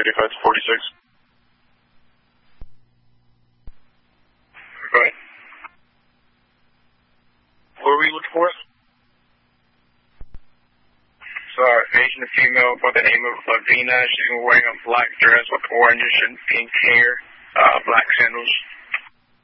35 to 46. Go ahead. What were we looking for? So, Asian female by the name of Lavina. She's wearing a black dress with orange and pink hair, black sandals.